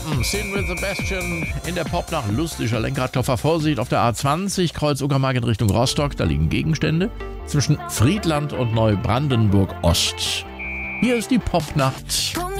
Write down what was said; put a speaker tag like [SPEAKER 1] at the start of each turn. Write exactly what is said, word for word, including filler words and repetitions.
[SPEAKER 1] Klappen, Sin with Sebastian in der Popnacht. Lustiger Lenkradkoffer, Vorsicht auf der A zwanzig, Kreuz Uckermark in Richtung Rostock, da liegen Gegenstände zwischen Friedland und Neubrandenburg Ost. Hier ist die Popnacht.